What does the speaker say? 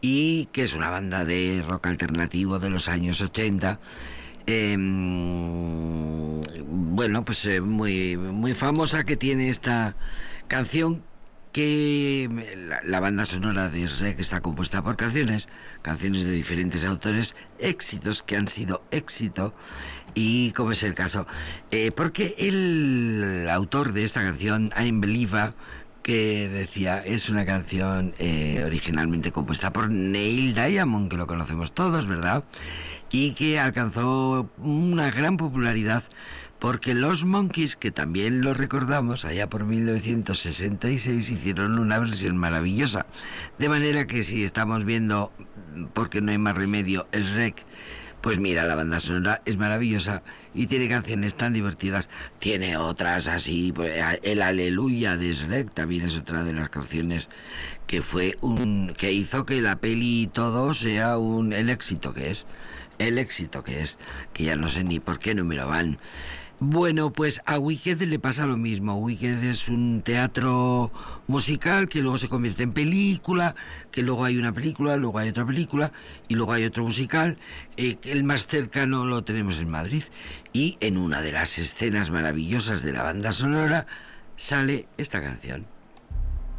y que es una banda de rock alternativo de los años 80. Bueno, pues muy, muy famosa, que tiene esta canción, que la banda sonora de Shrek está compuesta por canciones de diferentes autores, éxitos que han sido éxito, y como es el caso, porque el autor de esta canción, I'm Believer, que decía, es una canción originalmente compuesta por Neil Diamond, que lo conocemos todos, ¿verdad? Y que alcanzó una gran popularidad porque los Monkees, que también lo recordamos, allá por 1966 hicieron una versión maravillosa. De manera que si estamos viendo, porque no hay más remedio, el Shrek, pues mira, la banda sonora es maravillosa y tiene canciones tan divertidas. Tiene otras así, el Aleluya de Shrek también es otra de las canciones que hizo que la peli y todo sea el éxito que es, que ya no sé ni por qué número van. Bueno, pues a Wicked le pasa lo mismo. Wicked es un teatro musical que luego se convierte en película, que luego hay una película, luego hay otra película y luego hay otro musical. El más cercano lo tenemos en Madrid, y en una de las escenas maravillosas de la banda sonora sale esta canción.